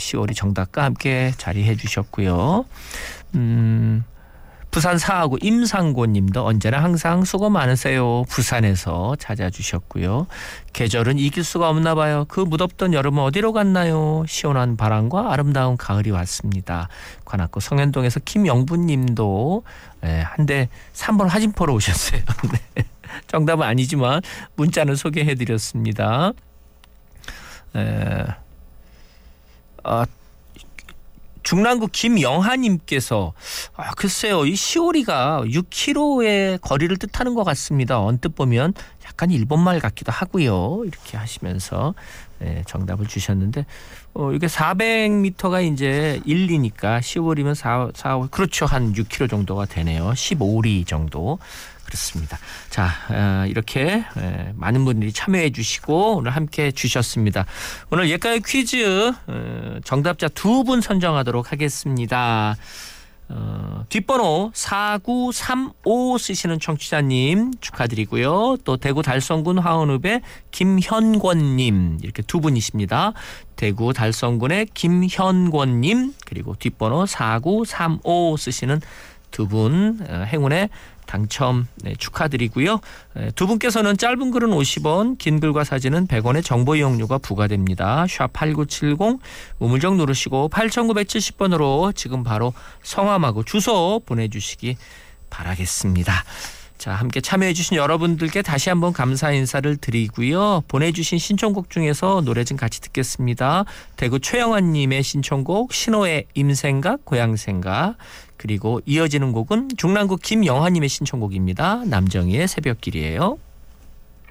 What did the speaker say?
10월이 정답과 함께 자리해 주셨고요. 부산 사하구 임상고님도 언제나 항상 수고 많으세요. 부산에서 찾아주셨고요. 계절은 이길 수가 없나 봐요. 그 무덥던 여름은 어디로 갔나요? 시원한 바람과 아름다운 가을이 왔습니다. 관악구 성현동에서 김영부님도 한대 3번 화진포로 오셨어요. 네. 정답은 아니지만 문자는 소개해드렸습니다. 중랑구 김영하님께서 글쎄요, 이 시오리가 6km의 거리를 뜻하는 것 같습니다. 언뜻 보면 약간 일본말 같기도 하고요. 이렇게 하시면서 정답을 주셨는데 이게 400m가 이제 1리니까 10월이면 4, 그렇죠. 한 6km 정도가 되네요. 15리 정도. 그렇습니다. 자, 이렇게 많은 분들이 참여해 주시고 오늘 함께 주셨습니다. 오늘 옛가요 퀴즈 정답자 2분 선정하도록 하겠습니다. 뒷번호 4935 쓰시는 청취자님 축하드리고요. 또 대구 달성군 화원읍의 김현권님 이렇게 2분이십니다. 대구 달성군의 김현권님 그리고 뒷번호 4935 쓰시는 2분 행운의 당첨 축하드리고요. 두 분께서는 짧은 글은 50원, 긴 글과 사진은 100원의 정보 이용료가 부과됩니다. 샵8970 우물정 누르시고 8970번으로 지금 바로 성함하고 주소 보내주시기 바라겠습니다. 자, 함께 참여해 주신 여러분들께 다시 한번 감사 인사를 드리고요. 보내주신 신청곡 중에서 노래 좀 같이 듣겠습니다. 대구 최영환님의 신청곡 신호의 임생각 고향생각 그리고 이어지는 곡은 중랑구 김영하님의 신청곡입니다. 남정희의 새벽길이에요.